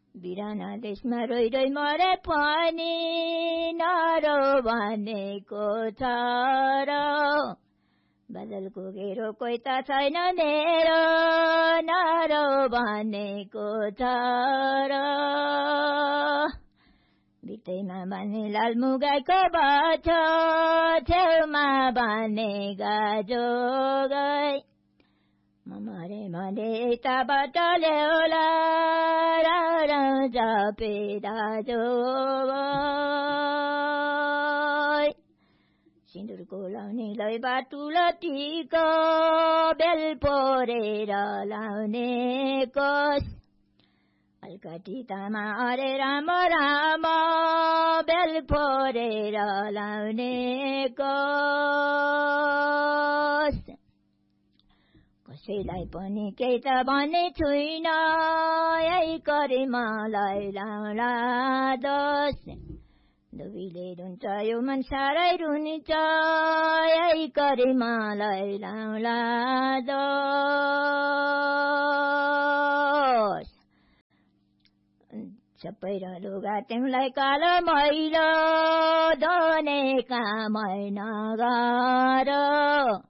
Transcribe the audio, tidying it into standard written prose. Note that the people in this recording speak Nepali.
बिराना देशमा रोइ रोइ मरे पनि नरो भनेको छ र बदलको घेरो कोही त छैन मेरो नरो भनेको छ र भित्तैमा बाने लालमुगाको बाछो छेउमा बाने गाजोगै म मरे भने यताबाट ल्याउला जापे दाजो सिन्दुरको लाउनेलाई बाटुलो टिको बेल पोरेर लाउने कोस अलकाटी तामा अरे राम राम बेल पोरेर लाउने कोस कसैलाई पनि केही त भने छुइन यही करिमालाई लाउला दोष दुबीले रुन्छ यो मन साह्रै रुन्छ यही करिमालाई लाउला दोष सबै र लुगा तिमीलाई कालो मैलो धोने कामै नगर